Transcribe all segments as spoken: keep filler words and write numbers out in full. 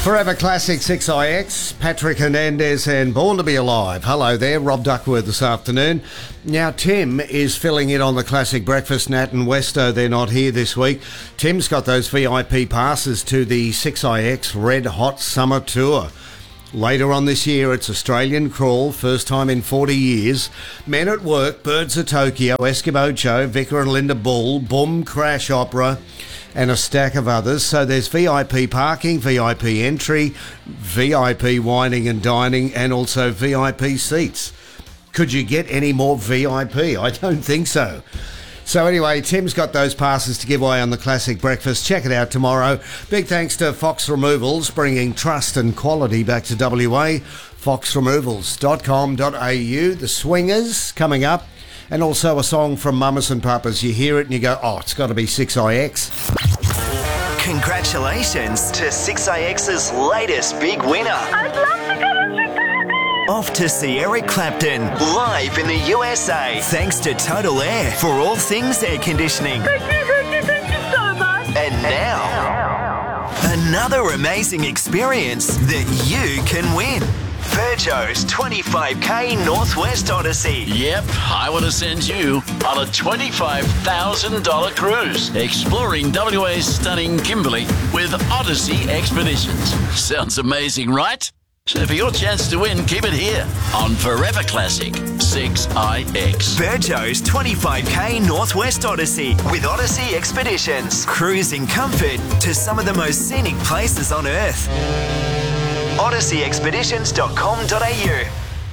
Forever Classic six I X, Patrick Hernandez and Born to be Alive. Hello there, Rob Duckworth this afternoon. Now, Tim is filling in on the Classic Breakfast. Nat and Westo, they're not here this week. Tim's got those V I P passes to the six I X Red Hot Summer Tour. Later on this year, it's Australian Crawl, first time in forty years. Men at Work, Birds of Tokyo, Eskimo Joe, Vicar and Linda Bull, Boom Crash Opera, and a stack of others. So there's V I P parking, V I P entry, V I P wining and dining, and also V I P seats. Could you get any more V I P? I don't think so. So anyway, Tim's got those passes to give away on the Classic Breakfast. Check it out tomorrow. Big thanks to Fox Removals, bringing trust and quality back to W A. fox removals dot com dot a u. The Swingers coming up. And also a song from Mamas and Papas. You hear it and you go, oh, it's got to be six I X. Congratulations to six I X's latest big winner. I'd love to go to Chicago. Off to see Eric Clapton live in the U S A. Thanks to Total Air for all things air conditioning. Thank you, thank you, thank you so much. And now, another amazing experience that you can win. Virgo's twenty-five K Northwest Odyssey. Yep, I want to send you on a twenty-five thousand dollars cruise, exploring W A's stunning Kimberley with Odyssey Expeditions. Sounds amazing, right? So for your chance to win, keep it here on Forever Classic six I X. Virgo's twenty-five K Northwest Odyssey with Odyssey Expeditions. Cruise in comfort to some of the most scenic places on Earth. odyssey expeditions dot com dot a u.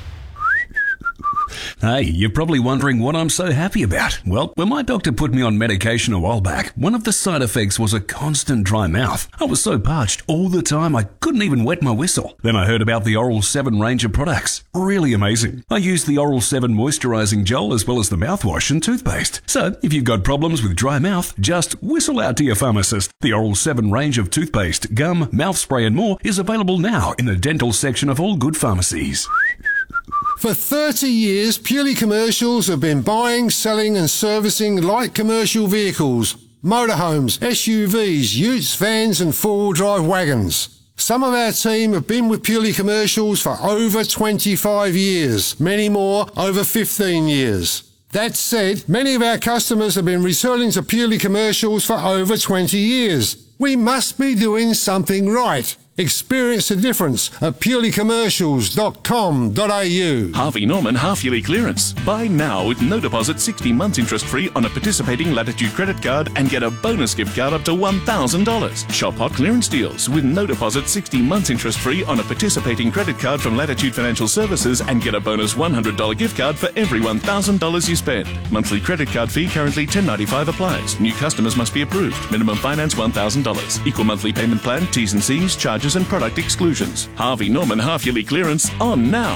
Hey, you're probably wondering what I'm so happy about. Well, when my doctor put me on medication a while back, one of the side effects was a constant dry mouth. I was so parched all the time I couldn't even wet my whistle. Then I heard about the Oral seven range of products. Really amazing. I used the Oral seven moisturising gel as well as the mouthwash and toothpaste. So, if you've got problems with dry mouth, just whistle out to your pharmacist. The Oral seven range of toothpaste, gum, mouth spray and more is available now in the dental section of all good pharmacies. For thirty years, Purely Commercials have been buying, selling and servicing light commercial vehicles, motorhomes, S U Vs, utes, vans and four-wheel drive wagons. Some of our team have been with Purely Commercials for over twenty-five years, many more over fifteen years. That said, many of our customers have been returning to Purely Commercials for over twenty years. We must be doing something right. Experience the difference at purely commercials dot com dot a u. Harvey Norman half-yearly clearance. Buy now with no deposit, sixty months interest-free on a participating Latitude credit card and get a bonus gift card up to one thousand dollars. Shop hot clearance deals with no deposit, sixty months interest-free on a participating credit card from Latitude Financial Services and get a bonus one hundred dollars gift card for every one thousand dollars you spend. Monthly credit card fee currently ten ninety-five applies. New customers must be approved. Minimum finance one thousand dollars. Equal monthly payment plan, T's and C's, charges and product exclusions. Harvey Norman half-yearly clearance on now.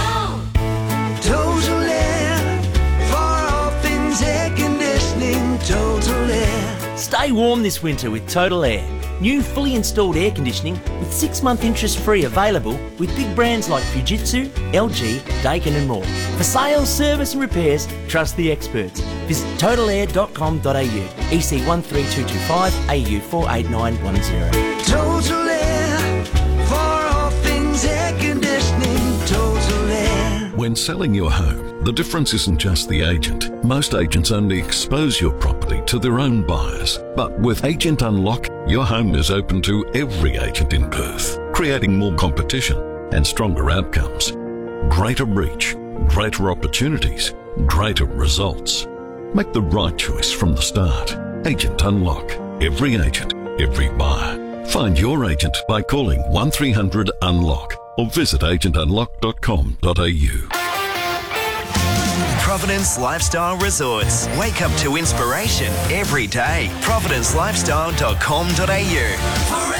Total Air, for all things air conditioning, Total Air. Stay warm this winter with Total Air. New fully installed air conditioning with six-month interest-free available with big brands like Fujitsu, L G, Daikin and more. For sales, service and repairs, trust the experts. Visit total air dot com dot a u, E C one three two two five, A U four eight nine one zero. Total Air, for all things air conditioning, Total Air. When selling your home, the difference isn't just the agent. Most agents only expose your property to their own buyers. But with Agent Unlock, your home is open to every agent in Perth, creating more competition and stronger outcomes. Greater reach, greater opportunities, greater results. Make the right choice from the start. Agent Unlock. Every agent, every buyer. Find your agent by calling one three hundred unlock or visit agent unlock dot com dot a u. Providence Lifestyle Resorts. Wake up to inspiration every day. providence lifestyle dot com dot a u.